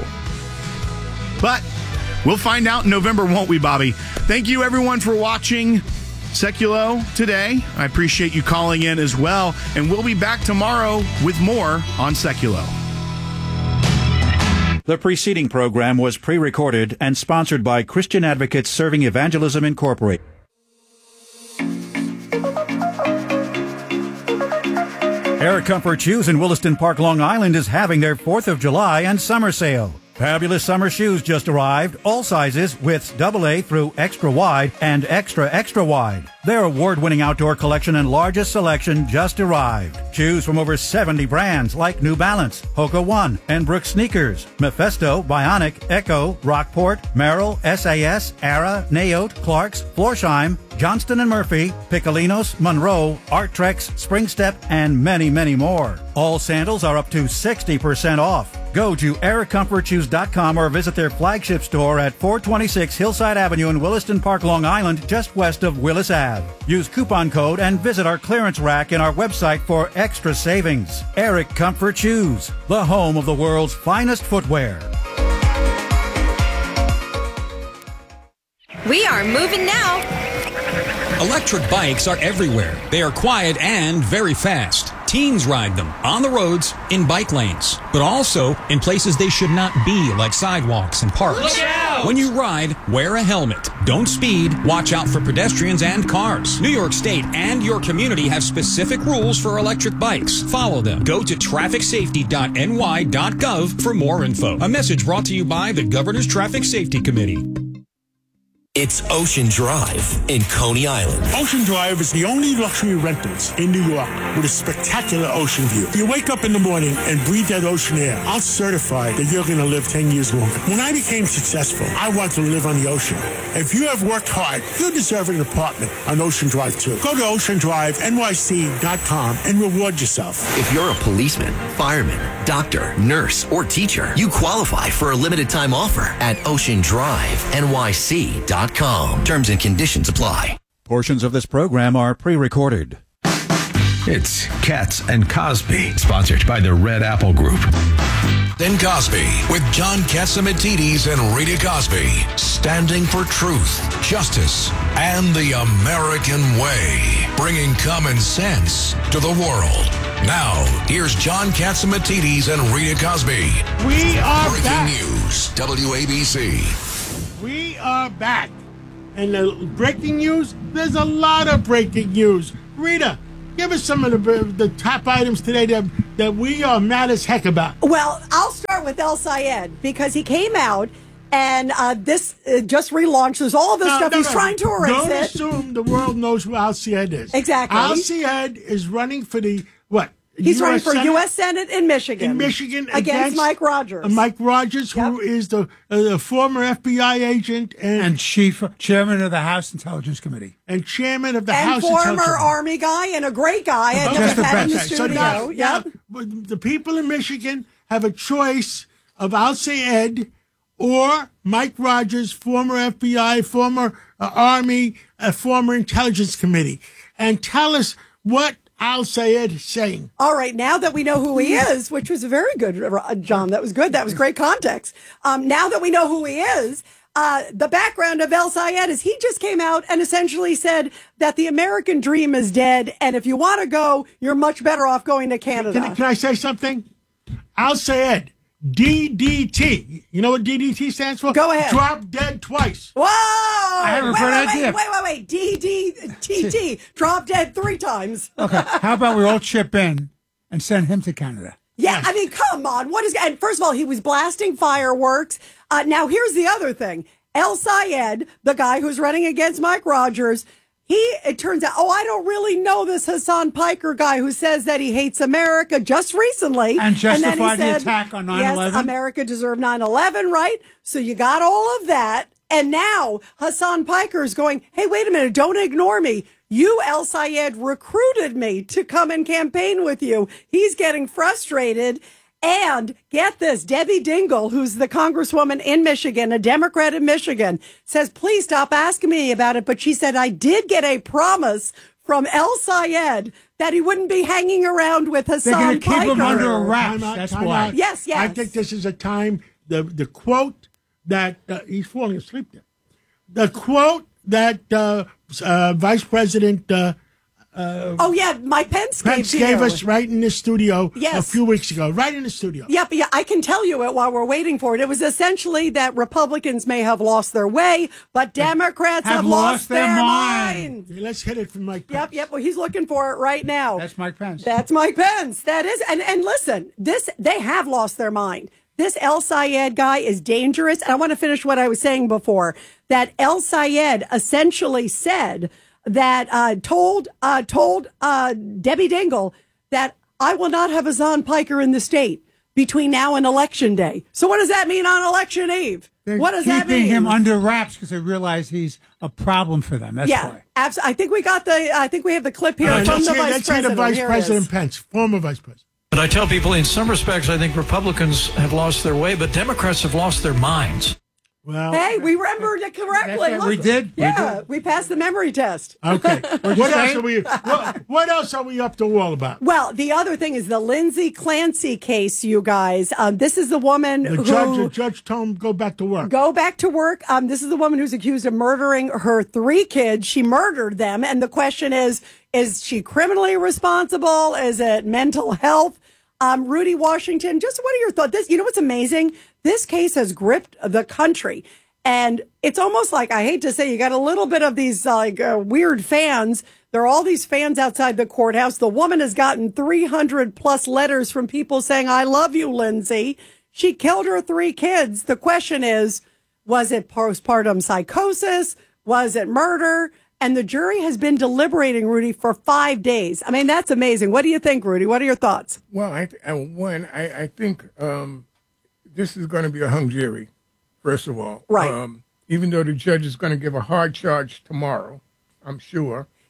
But we'll find out in November, won't we, Bobby? Thank you, everyone, for watching Seculo today. I appreciate you calling in as well. And we'll be back tomorrow with more on Seculo. The preceding program was pre-recorded and sponsored by Christian Advocates Serving Evangelism Incorporated. Air Comfort Shoes in Williston Park, Long Island is having their fourth of July and summer sale. Fabulous summer shoes just arrived, all sizes, widths double A through extra wide and extra extra wide. Their award-winning outdoor collection and largest selection just arrived. Choose from over seventy brands like New Balance, Hoka One, and Brooks Sneakers, Mephisto, Bionic, Echo, Rockport, Merrill, S A S, Ara, Naote, Clarks, Florsheim, Johnston and Murphy, Piccolinos, Monroe, Arttrex, Springstep, and many, many more. All sandals are up to sixty percent off. Go to eric comfort shoes dot com or visit their flagship store at four twenty-six Hillside Avenue in Williston Park, Long Island, just west of Willis Avenue. Use coupon code and visit our clearance rack in our website for extra savings. Eric Comfort Shoes, the home of the world's finest footwear. We are moving now. Electric bikes are everywhere. They are quiet and very fast. Teens ride them on the roads, in bike lanes, but also in places they should not be, like sidewalks and parks. Look out! When you ride, wear a helmet. Don't speed. Watch out for pedestrians and cars. New York State and your community have specific rules for electric bikes. Follow them. Go to traffic safety dot n y dot gov for more info. A message brought to you by the Governor's Traffic Safety Committee. It's Ocean Drive in Coney Island. Ocean Drive is the only luxury rentals in New York with a spectacular ocean view. You wake up in the morning and breathe that ocean air. I'll certify that you're going to live ten years longer. When I became successful, I wanted to live on the ocean. If you have worked hard, you deserve an apartment on Ocean Drive too. Go to ocean drive n y c dot com and reward yourself. If you're a policeman, fireman, doctor, nurse, or teacher, you qualify for a limited time offer at ocean drive n y c dot com. Terms and conditions apply. Portions of this program are pre-recorded. It's Katz and Cosby, sponsored by the Red Apple Group. Then Cosby with John Catsimatidis and Rita Cosby, standing for truth, justice, and the American way, bringing common sense to the world. Now, here's John Catsimatidis and Rita Cosby. We are Breaking back. news, W A B C. We are back. And the breaking news, there's a lot of breaking news. Rita, give us some of the, the top items today that, that we are mad as heck about. Well, I'll start with El Sayed because he came out and uh, this uh, just relaunched. There's all this No, stuff. no, He's no. trying to erase Don't it. assume the world knows who Al Sayed is. Exactly. Al Sayed is running for the, what? He's running for Senate? U S Senate in Michigan. In Michigan against, against Mike Rogers. Uh, Mike Rogers, who is the, uh, the former F B I agent and, And chief chairman of the House Intelligence Committee. and chairman of the and House former Intelligence- Army guy and a great guy. I Okay. never had in the Okay, so studio. now- Yep. now, the people in Michigan have a choice of Al Sayed or Mike Rogers, former F B I, former uh, Army, uh, former Intelligence Committee. And tell us what Al Sayed is saying. All right, now that we know who he is, which was very good, uh, John, that was good. That was great context. Um, now that we know who he is, uh, the background of El Sayed is he just came out and essentially said that the American dream is dead. And if you want to go, you're much better off going to Canada. Can, can I say something? Al Sayed, D D T. You know what D D T stands for? Go ahead. Drop dead twice. Whoa! I have a wait, great wait, idea. Wait, wait, wait, wait. D D T T. Drop dead three times. Okay, how about we all chip in and send him to Canada? Yeah, I mean, come on. What is? And first of all, he was blasting fireworks. Uh, now, here's the other thing. El Sayed, the guy who's running against Mike Rogers, he, it turns out, oh, I don't really know this Hassan Piker guy who says that he hates America just recently. And then he justified the said, attack on nine Yes, eleven? America deserved nine eleven, right? So you got all of that. And now Hassan Piker is going, hey, wait a minute, don't ignore me. You, El Sayed, recruited me to come and campaign with you. He's getting frustrated. And get this, Debbie Dingell, who's the congresswoman in Michigan, a Democrat in Michigan, says, please stop asking me about it. But she said, I did get a promise from El Sayed that he wouldn't be hanging around with Hassan They're going to keep Piker. him under a wrap. That's Time why. out. Yes, yes. I think this is a time, the, the quote that, uh, he's falling asleep there. The quote that uh, uh, Vice President uh, uh, Oh, yeah, Mike Pence, Pence gave, to gave you. us right in the studio Yes. a few weeks ago, right in the studio. Yep, yeah, I can tell you it while we're waiting for it. It was essentially that Republicans may have lost their way, but Democrats have, Have lost, lost their their mind. mind. Let's hit it from Mike Pence. Yep, yep. Well, he's looking for it right now. That's Mike Pence. That's Mike Pence. That is, and and listen, this they have lost their mind. This El Sayed guy is dangerous. And I want to finish what I was saying before. That El Sayed essentially said that uh, told uh, told uh, Debbie Dingell that I will not have Hassan Piker in the state between now and election day. So what does that mean on election eve? They're what does that mean? keeping him under wraps because they realize he's a problem for them. That's yeah, why. absolutely. I think we got the. I think we have the clip here All right, from let's the hear, vice let's hear president. the Vice Here it President is. Pence, former Vice President. But I tell people, in some respects, I think Republicans have lost their way, but Democrats have lost their minds. Well, Hey, we remembered it correctly. That's right, we Look. did, we Yeah, we, passed the memory test. Okay. What'd you what else say? are we? What, what else are we up to all about? Well, the other thing is the Lindsay Clancy case, you guys. Um, this is the woman The who judge, the judge told him go back to work. go back to work. Um, this is the woman who's accused of murdering her three kids. She murdered them, and the question is: is she criminally responsible? Is it mental health? Um, Rudy Washington, just what are your thoughts? This, you know, what's amazing? This case has gripped the country. And it's almost like, I hate to say, you got a little bit of these uh, like uh, weird fans. There are all these fans outside the courthouse. The woman has gotten three hundred plus letters from people saying, I love you, Lindsay. She killed her three kids. The question is, was it postpartum psychosis? Was it murder? And the jury has been deliberating, Rudy, for five days. I mean, that's amazing. What do you think, Rudy? What are your thoughts? Well, I, I one, I, I think um, this is going to be a hung jury. First of all, right? Um, even though the judge is going to give a hard charge tomorrow, I'm sure.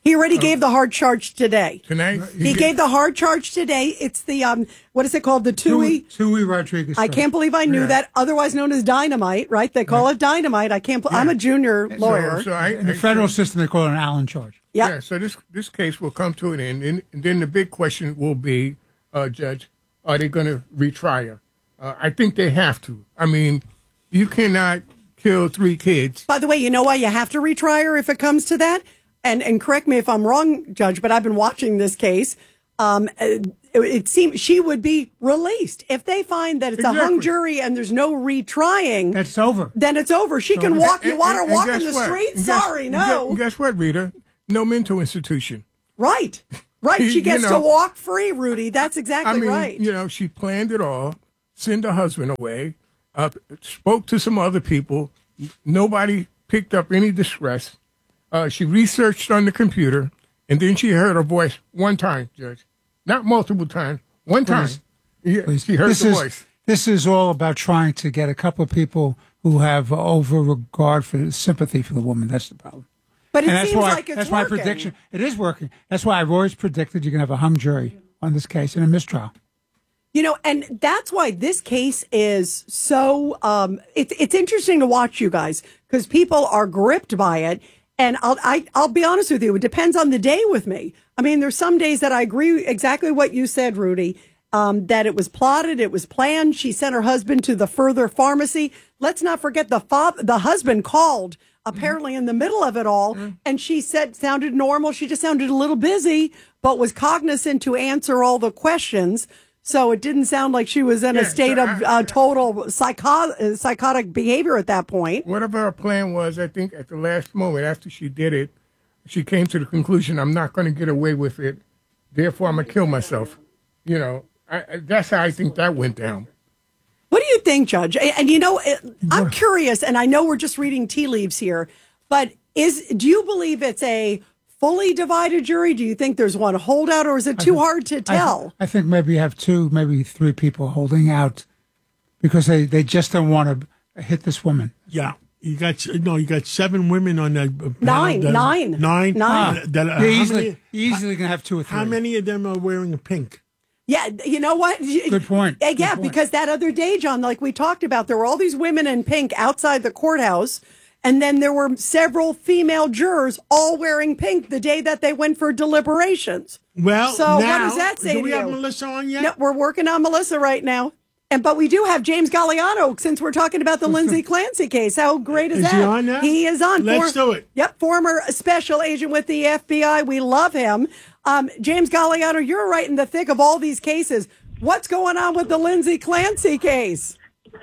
He already gave the hard charge today. Tonight? He gave the hard charge today. It's the, um, what is it called? The Tui? Tui Rodriguez. I can't believe I knew Yeah. that, otherwise known as dynamite, right? They call it dynamite. I can't, I'm a junior lawyer. So, so I, In the I- federal system, they call it an Allen charge. Yep. Yeah, so this this case will come to an end, and, and then the big question will be, uh, Judge, are they going to retry her? Uh, I think they have to. I mean, you cannot kill three kids. By the way, you know why you have to retry her if it comes to that? And and correct me if I'm wrong, Judge, but I've been watching this case. Um, it, it seems she would be released if they find that it's a hung Exactly. jury and there's no retrying. That's over. Then it's over. She can walk. You And- want her and- and walking guess the what? street? And guess- Sorry, and no. Guess, guess what, Rita? No mental institution. Right, right. She You gets know- to walk free, Rudy. That's exactly I mean, right. you know, she planned it all, sent her husband away, uh, spoke to some other people. Nobody picked up any distress. Uh, she researched on the computer, and then she heard her voice one time, Judge. Not multiple times, one time. Please. Yeah, Please. she heard this the is, voice. This is all about trying to get a couple of people who have over regard for sympathy for the woman. That's the problem. But it and that's seems why, like it's That's working. my prediction. It is working. That's why I've always predicted you're going to have a hung jury on this case in a mistrial. You know, and that's why this case is so, um, it's, it's interesting to watch, you guys, because people are gripped by it. And I'll, I, I'll be honest with you, it depends on the day with me. I mean, there's some days that I agree exactly what you said, Rudy, um, that it was plotted, it was planned. She sent her husband to the further pharmacy. Let's not forget the father, the husband called apparently in the middle of it all. And she said, sounded normal. She just sounded a little busy, but was cognizant to answer all the questions. So it didn't sound like she was in a Yeah, state so of I- uh, total psycho- uh, psychotic behavior at that point. Whatever her plan was, I think at the last moment after she did it, she came to the conclusion, I'm not going to get away with it. Therefore, I'm going to kill myself. You know, I, I, that's how I think that went down. What do you think, Judge? And, and you know, it- I'm curious, and I know we're just reading tea leaves here, but is do you believe it's a fully divided jury? Do you think there's one holdout, or is it too hard to I, tell? I think maybe you have two, maybe three people holding out because they, they just don't want to hit this woman. Yeah. You got no. You got seven women on that. panel Nine, that- nine. nine, Nine. uh, That, uh, You're how easily, many- easily going to have two or three. How many of them are wearing a pink? Yeah, you know what? Good point. Uh, Good Yeah, point. because that other day, John, like we talked about, there were all these women in pink outside the courthouse, and then there were several female jurors all wearing pink the day that they went for deliberations. Well, so now, what does that say do to we you? have Melissa on yet? No, we're working on Melissa right now. And but we do have James Galliano, since we're talking about the Lindsay Clancy case. How great is, Is that? he on now? He is on. Let's do it. Yep, former special agent with the F B I. We love him. Um, James Galliano, you're right in the thick of all these cases. What's going on with the Lindsay Clancy case?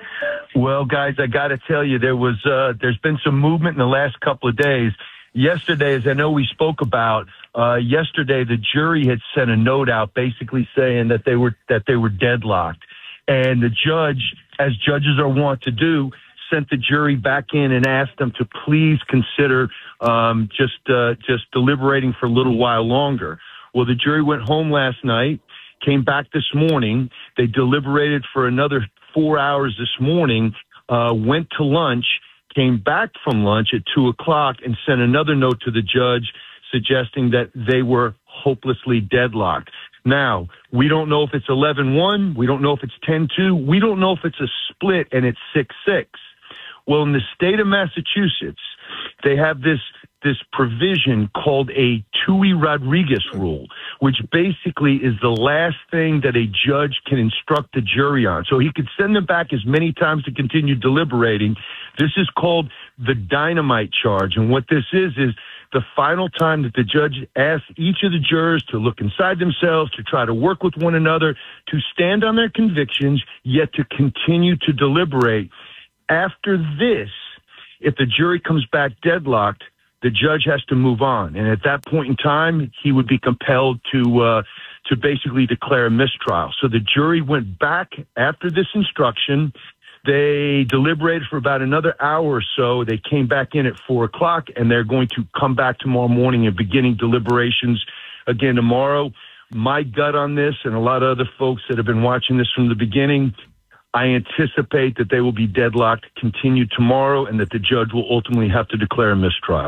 Well, guys, I got to tell you, there was uh, there's been some movement in the last couple of days. Yesterday, as I know we spoke about, uh, yesterday the jury had sent a note out basically saying that they were that they were deadlocked, and the judge, as judges are wont to do, sent the jury back in and asked them to please consider um, just uh, just deliberating for a little while longer. Well, the jury went home last night, came back this morning. They deliberated for another four hours this morning, uh, went to lunch, came back from lunch at two o'clock and sent another note to the judge suggesting that they were hopelessly deadlocked. Now, we don't know if it's eleven one. We don't know if it's ten two. We don't know if it's a split and it's six six. Well, in the state of Massachusetts, they have this this provision called a Tui Rodriguez rule, which basically is the last thing that a judge can instruct the jury on. So he could send them back as many times to continue deliberating. This is called the dynamite charge. And what this is, is the final time that the judge asks each of the jurors to look inside themselves, to try to work with one another, to stand on their convictions, yet to continue to deliberate. After this, if the jury comes back deadlocked, the judge has to move on. And at that point in time, he would be compelled to uh, to basically declare a mistrial. So the jury went back after this instruction. They deliberated for about another hour or so. They came back in at four o'clock, and they're going to come back tomorrow morning and beginning deliberations again tomorrow. My gut on this, and a lot of other folks that have been watching this from the beginning, I anticipate that they will be deadlocked, continue tomorrow, and that the judge will ultimately have to declare a mistrial.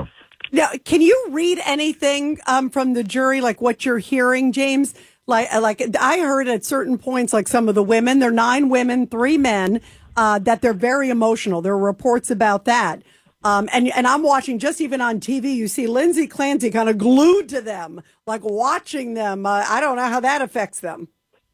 Now, can you read anything um, from the jury, like what you're hearing, James? Like, like I heard at certain points, like some of the women, there are nine women, three men, uh, that they're very emotional. There are reports about that. Um, and, and I'm watching, just even on T V, you see Lindsay Clancy kind of glued to them, like watching them. Uh, I don't know how that affects them.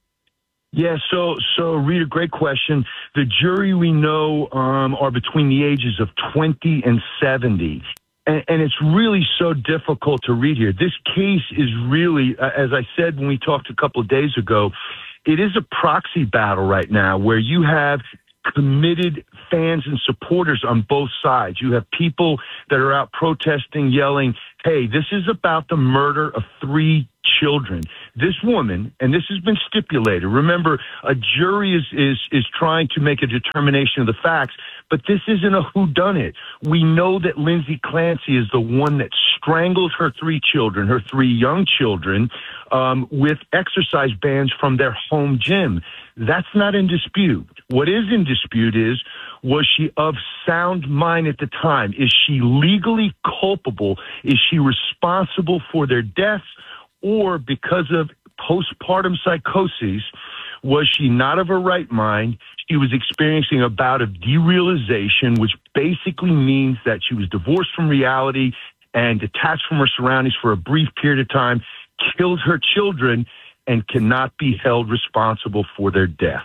Yeah, so, so Rita, great question. The jury we know um, are between the ages of twenty and seventy. And, and it's really so difficult to read here. This case is really, uh, as I said when we talked a couple of days ago, it is a proxy battle right now where you have committed fans and supporters on both sides. You have people that are out protesting, yelling, hey, this is about the murder of three children. This woman, and this has been stipulated, remember, a jury is, is, is trying to make a determination of the facts, but this isn't a whodunit. We know that Lindsay Clancy is the one that strangled her three children, her three young children, um, with exercise bands from their home gym. That's not in dispute. What is in dispute is, was she of sound mind at the time? Is she legally culpable? Is she responsible for their deaths? Or because of postpartum psychosis, was she not of her right mind? She was experiencing a bout of derealization, which basically means that she was divorced from reality and detached from her surroundings for a brief period of time, killed her children, and cannot be held responsible for their deaths.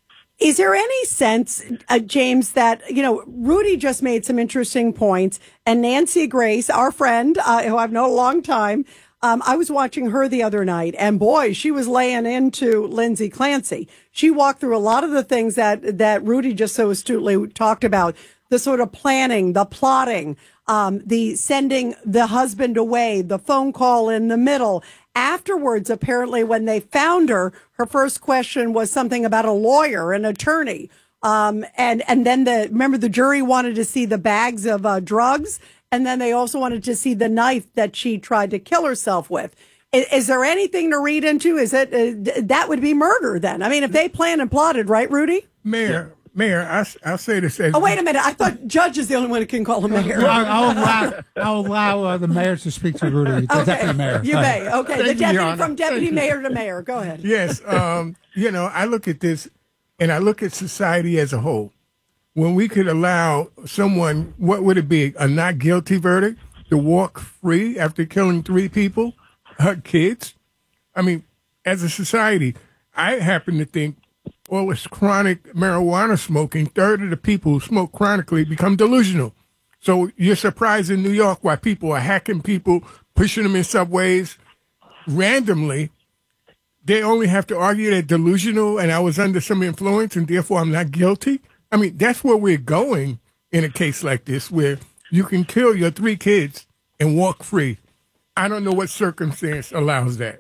Is there any sense, uh, James, that, you know, Rudy just made some interesting points, and Nancy Grace, our friend, uh, who I've known a long time, um, I was watching her the other night, and boy, she was laying into Lindsay Clancy. She walked through a lot of the things that, that Rudy just so astutely talked about, the sort of planning, the plotting, um, the sending the husband away, the phone call in the middle. Afterwards, apparently, when they found her, her first question was something about a lawyer, an attorney. Um, and, and then the, remember the jury wanted to see the bags of uh, drugs. And then they also wanted to see the knife that she tried to kill herself with. Is, is there anything to read into? Is it, uh, that would be murder then? I mean, if they planned and plotted, right, Rudy? Mayor, Mayor, I, I'll say this. As oh, wait a minute. I thought judge is the only one who can call a mayor. I'll, I'll allow, I'll allow uh, the mayor to speak to Rudy, the okay. deputy mayor. You may. Okay. Thank the deputy, you, from deputy mayor to mayor. Go ahead. Yes. Um, you know, I look at this and I look at society as a whole. When we could allow someone, what would it be, a not guilty verdict to walk free after killing three people, her kids? I mean, as a society, I happen to think all this chronic marijuana smoking, third of the people who smoke chronically become delusional. So you're surprised in New York why people are hacking people, pushing them in subways randomly. They only have to argue they're delusional and I was under some influence and therefore I'm not guilty. I mean, that's where we're going in a case like this, where you can kill your three kids and walk free. I don't know what circumstance allows that.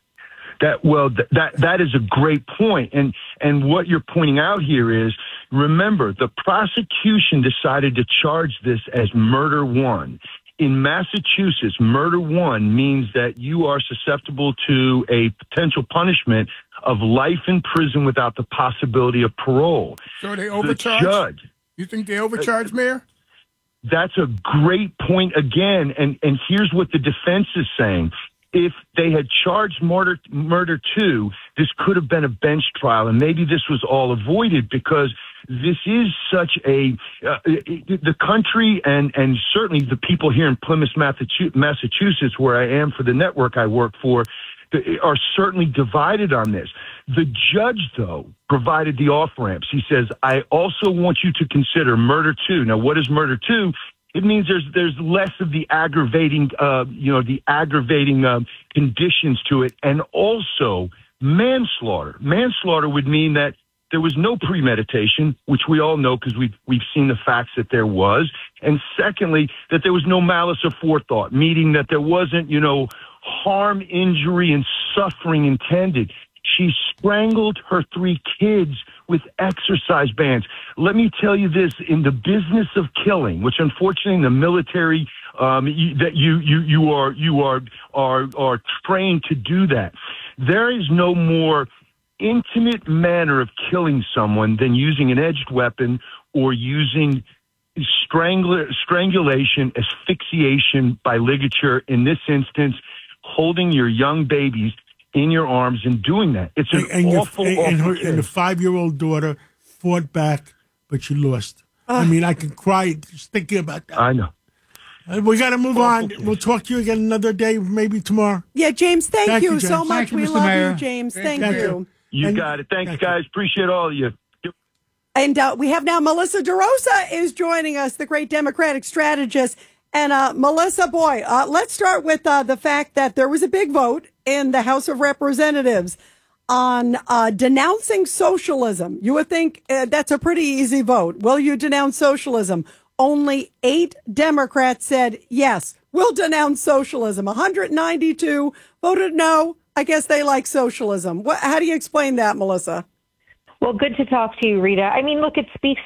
That well, th- that that is a great point, and and what you're pointing out here is, remember, the prosecution decided to charge this as murder one. In Massachusetts, murder one means that you are susceptible to a potential punishment of life in prison without the possibility of parole. So they overcharged? The judge. You think they overcharged, Mayor? That's a great point again, and, and here's what the defense is saying. If they had charged murder, murder two, this could have been a bench trial, and maybe this was all avoided because this is such a uh, the country and and certainly the people here in Plymouth, Massachusetts, where I am for the network I work for, are certainly divided on this. The judge, though, provided the off ramps. He says, "I also want you to consider murder two." Now, what is murder two? It means there's there's less of the aggravating, uh, you know, the aggravating uh, conditions to it, and also manslaughter. Manslaughter would mean that there was no premeditation, which we all know because we've we've seen the facts that there was, and secondly, that there was no malice of forethought, meaning that there wasn't, you know, harm, injury, and suffering intended. She strangled her three kids with exercise bands. Let me tell you this, in the business of killing, which unfortunately in the military, um, you, that you, you, you are, you are, are, are trained to do that. There is no more intimate manner of killing someone than using an edged weapon or using strangler, strangulation, asphyxiation by ligature, in this instance, holding your young babies in your arms and doing that. It's an and, and awful, your, awful and, her, case. and the five-year-old daughter fought back, but she lost. I mean, I can cry just thinking about that. I know. Uh, we got to move on. We'll talk to you again another day, maybe tomorrow. Yeah, James, thank, Thank you, you, so James. much. Thank you, we Mister love Mayor. you, James. Thank, Thank you. you. You And- got it. Thanks, guys. Appreciate all of you. And uh, we have now Melissa DeRosa is joining us, the great Democratic strategist. And uh, Melissa, boy, uh, let's start with uh, the fact that there was a big vote in the House of Representatives on uh, denouncing socialism. You would think uh, that's a pretty easy vote. Will you denounce socialism? Only eight Democrats said, yes, we'll denounce socialism. one hundred ninety-two voted no. I guess they like socialism. What, how do you explain that, Melissa? Well, good to talk to you, Rita. I mean, look, it speaks